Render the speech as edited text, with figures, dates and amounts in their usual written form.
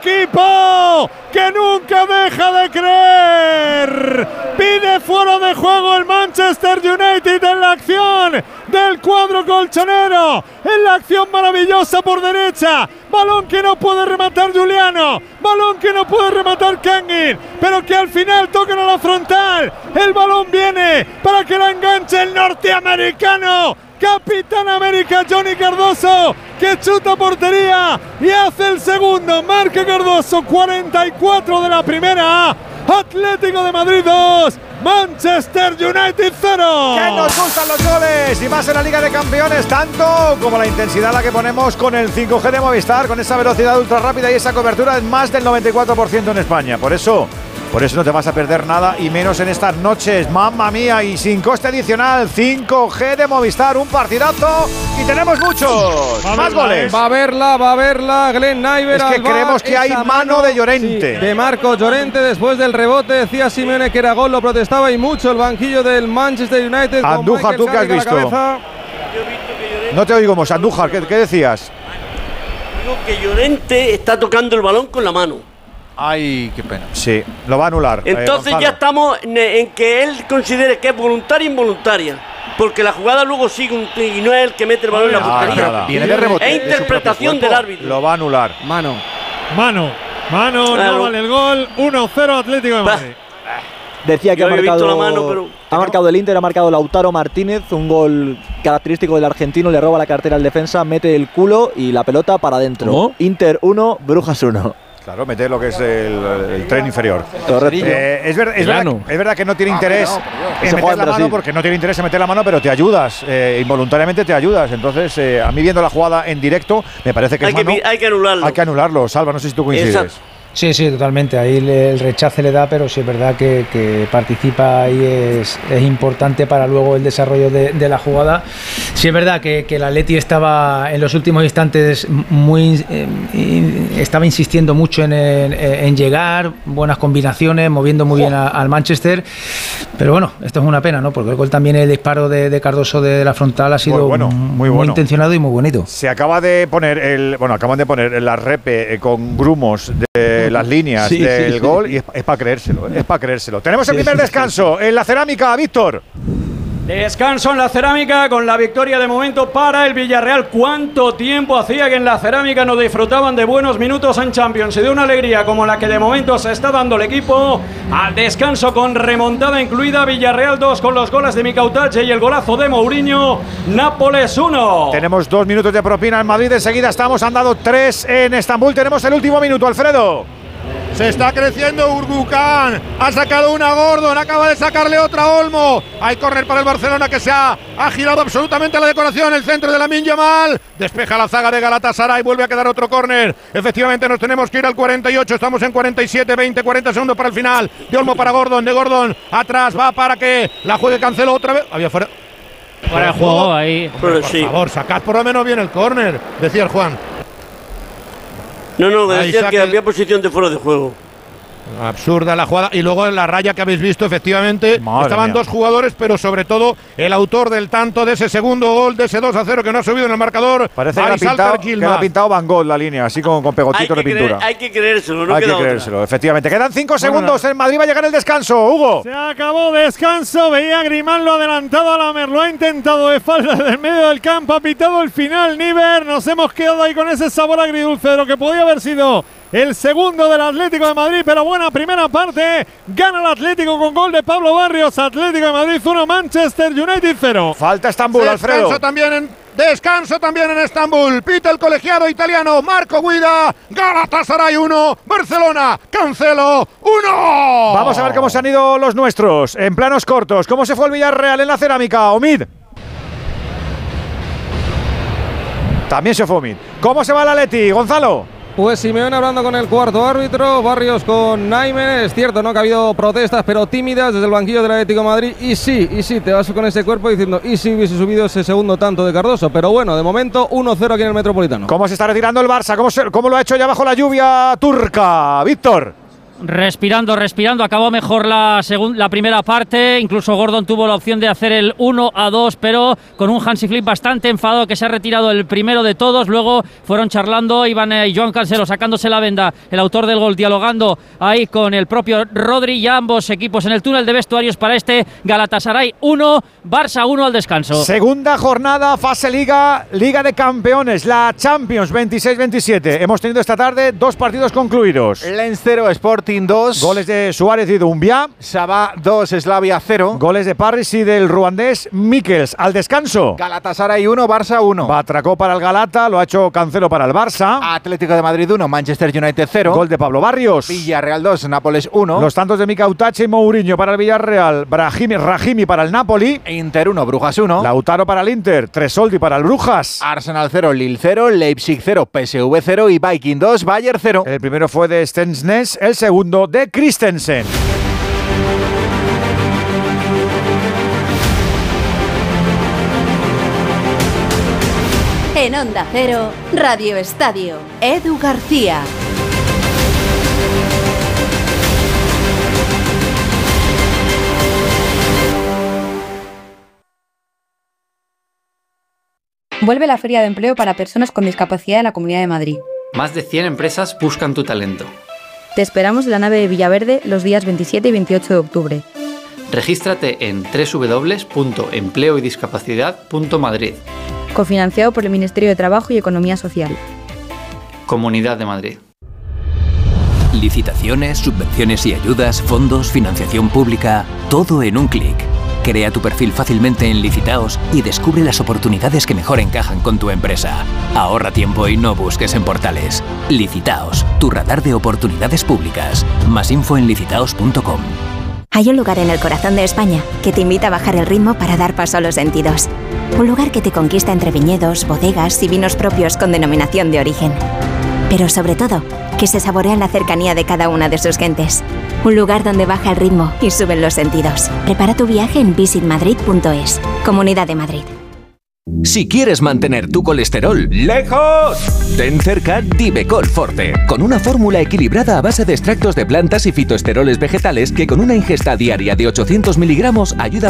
equipo que nunca deja de creer. Pide fuera de juego el Manchester United en la acción del cuadro colchonero, en la acción maravillosa por derecha. Balón que no puede rematar Giuliano, balón que no puede rematar Kangin, pero que al final tocan a la frontal. El balón viene para que la enganche el norteamericano, Capitán América Johnny Cardoso, que chuta portería y hace el segundo. Marca Cardoso, 44 de la primera. Atlético de Madrid 2, Manchester United 0. ¡Que nos gustan los goles! Y más en la Liga de Campeones, tanto como la intensidad a la que ponemos con el 5G de Movistar, con esa velocidad ultra rápida y esa cobertura en más del 94% en España. Por eso no te vas a perder nada, y menos en estas noches. ¡Mamma mía! Y sin coste adicional, 5G de Movistar, un partidazo y tenemos muchos más goles. Va a verla Glenn Naiber. Es que creemos que hay mano de Llorente. Sí, de Marco Llorente después del rebote. Decía Simeone que era gol, lo protestaba y mucho el banquillo del Manchester United. Andújar, ¿tú qué has visto? No te oímos, Andújar, ¿qué decías? Digo que Llorente está tocando el balón con la mano. Ay, qué pena. Sí, lo va a anular. Entonces ya estamos en que él considere que es voluntaria e involuntaria. Porque la jugada luego sigue y no es el que mete el balón en la portería. Viene de rebote. Es interpretación del árbitro. Lo va a anular. Mano, claro. No vale el gol. 1-0 Atlético de Madrid. Decía que ha marcado el Inter, ha marcado Lautaro Martínez, un gol característico del argentino, le roba la cartera al defensa, mete el culo y la pelota para adentro. ¿Oh? Inter 1, Brujas 1. Claro, mete lo que es el tren inferior. Correcto. Es verdad que no tiene interés en meter la mano, porque no tiene interés en meter la mano, pero te ayudas, involuntariamente te ayudas. Entonces, a mí viendo la jugada en directo, me parece que hay que anularlo. Hay que anularlo, Salva, no sé si tú coincides. Exacto. Sí, totalmente. Ahí el rechace le da, pero sí es verdad que participa y es importante para luego el desarrollo de la jugada. Sí es verdad que el Atleti estaba en los últimos instantes estaba insistiendo mucho en llegar, buenas combinaciones, moviendo muy bien al Manchester. Pero bueno, esto es una pena, ¿no? Porque el gol también, el disparo de Cardoso de la frontal ha sido muy intencionado y muy bonito. Se acaba de poner acaban de poner la repe con grumos de las líneas del gol y es para creérselo, Tenemos el primer descanso en la cerámica, Víctor. Descanso en la cerámica con la victoria de momento para el Villarreal. ¿Cuánto tiempo hacía que en la cerámica nos disfrutaban de buenos minutos en Champions y de una alegría como la que de momento se está dando el equipo? Al descanso con remontada incluida, Villarreal 2 con los goles de Micautache y el golazo de Mourinho. Nápoles 1. Tenemos 2 minutos de propina en Madrid, enseguida estamos, han dado 3 en Estambul. Tenemos el último minuto, Alfredo. Se está creciendo Urbucán, ha sacado una Gordon, acaba de sacarle otra Olmo. Hay córner para el Barcelona que se ha girado absolutamente a la decoración. El centro de Lamine Yamal, despeja la zaga de Galatasaray, vuelve a quedar otro córner. Efectivamente nos tenemos que ir al 48, estamos en 47, 20, 40 segundos para el final. De Olmo para Gordon, de Gordon atrás, va para que la juegue Cancelo otra vez. Había fuera de juego ahí. Por favor, sacad por lo menos bien el córner, decía el Juan. No, decía que había posición de fuera de juego. Absurda la jugada. Y luego en la raya que habéis visto, efectivamente, estaban 2 jugadores, pero sobre todo el autor del tanto de ese segundo gol, de ese 2-0 que no ha subido en el marcador. Parece que ha pintado Van Gogh la línea, así con pegotitos de pintura. Hay que creérselo, hay que creérselo, efectivamente. Quedan 5 segundos, en Madrid va a llegar el descanso, Hugo. Se acabó descanso, veía Grimaldo adelantado a Lamer, lo ha intentado de falda del medio del campo, ha pitado el final Niver. Nos hemos quedado ahí con ese sabor agridulce de lo que podía haber sido el segundo del Atlético de Madrid, pero buena primera parte. Gana el Atlético con gol de Pablo Barrios. Atlético de Madrid 1, Manchester United 0. Falta Estambul, Alfredo. Descanso también en Estambul. Pita el colegiado italiano Marco Guida. Galatasaray 1, Barcelona, Cancelo 1. Vamos a ver cómo se han ido los nuestros en planos cortos. ¿Cómo se fue el Villarreal en la cerámica? Omid. También se fue Omid. ¿Cómo se va el Atleti, Gonzalo? Pues Simeone hablando con el cuarto árbitro, Barrios con Naime. Es cierto, ¿no?, que ha habido protestas, pero tímidas desde el banquillo del Atlético de Madrid. Y sí, te vas con ese cuerpo diciendo, y si hubiese subido ese segundo tanto de Cardoso. Pero bueno, de momento 1-0 aquí en el Metropolitano. ¿Cómo se está retirando el Barça? ¿Cómo lo ha hecho ya bajo la lluvia turca, Víctor? Respirando, acabó mejor la primera parte, incluso Gordon tuvo la opción de hacer el 1-2, pero con un Hansi Flick bastante enfadado, que se ha retirado el primero de todos. Luego fueron charlando, Iván y Joan Cancelo sacándose la venda, el autor del gol, dialogando ahí con el propio Rodri, ya ambos equipos en el túnel de vestuarios para este Galatasaray 1, Barça 1 al descanso. Segunda jornada, fase Liga de Campeones, la Champions 26-27. Hemos tenido esta tarde 2 partidos concluidos. Lens 0, Sporting 2. Goles de Suárez y Doumbia. Sabah 2, Slavia 0. Goles de Parris y del ruandés Mikkels. Al descanso, Galatasaray 1, Barça 1. Batracó para el Galata, lo ha hecho Cancelo para el Barça. Atlético de Madrid 1, Manchester United 0. Gol de Pablo Barrios. Villarreal 2, Nápoles 1. Los tantos de Mika Utache y Mourinho para el Villarreal. Rahimi para el Napoli. Inter 1, Brujas 1. Lautaro para el Inter. Tresoldi para el Brujas. Arsenal 0, Lille 0. Leipzig 0, PSV 0. Y Viking 2, Bayern 0. El primero fue de Stensnes, el segundo de Christensen. En Onda Cero, Radio Estadio, Edu García. Vuelve la Feria de Empleo para Personas con Discapacidad en la Comunidad de Madrid. Más de 100 empresas buscan tu talento. Te esperamos en la nave de Villaverde los días 27 y 28 de octubre. Regístrate en www.empleoydiscapacidad.madrid. Cofinanciado por el Ministerio de Trabajo y Economía Social. Comunidad de Madrid. Licitaciones, subvenciones y ayudas, fondos, financiación pública, todo en un clic. Crea tu perfil fácilmente en Licitaos y descubre las oportunidades que mejor encajan con tu empresa. Ahorra tiempo y no busques en portales. Licitaos, tu radar de oportunidades públicas. Más info en licitaos.com. Hay un lugar en el corazón de España que te invita a bajar el ritmo para dar paso a los sentidos. Un lugar que te conquista entre viñedos, bodegas y vinos propios con denominación de origen. Pero sobre todo, que se saborea la cercanía de cada una de sus gentes. Un lugar donde baja el ritmo y suben los sentidos. Prepara tu viaje en visitmadrid.es. Comunidad de Madrid. Si quieres mantener tu colesterol lejos, ten cerca Divecol Forte, con una fórmula equilibrada a base de extractos de plantas y fitoesteroles vegetales que con una ingesta diaria de 800 miligramos ayuda